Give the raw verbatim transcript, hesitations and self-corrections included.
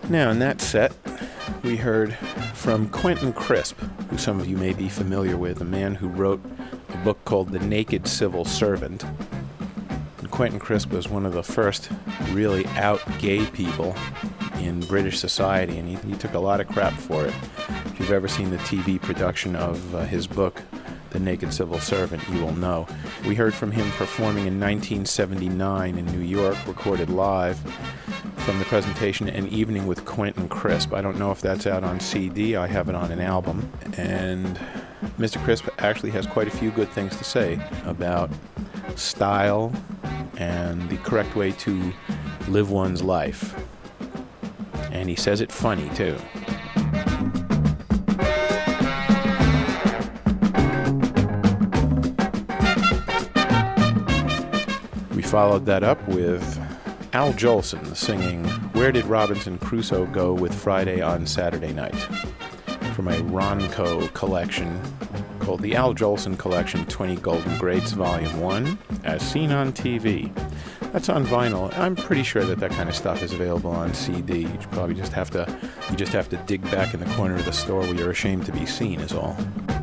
Now, in that set, we heard from Quentin Crisp, who some of you may be familiar with, a man who wrote a book called The Naked Civil Servant. And Quentin Crisp was one of the first really out gay people in British society, and he, he took a lot of crap for it. If you've ever seen the T V production of uh, his book, The Naked Civil Servant, you will know. We heard from him performing in nineteen seventy-nine in New York, recorded live, from the presentation An Evening with Quentin Crisp. I don't know if that's out on C D. I have it on an album. And Mister Crisp actually has quite a few good things to say about style and the correct way to live one's life. And he says it funny, too. We followed that up with Al Jolson singing Where Did Robinson Crusoe Go with Friday on Saturday Night, from a Ronco collection called the Al Jolson Collection twenty Golden Greats Volume one, as seen on T V. That's on vinyl. I'm pretty sure that that kind of stuff is available on C D. You probably just have to you just have to dig back in the corner of the store where you're ashamed to be seen is all.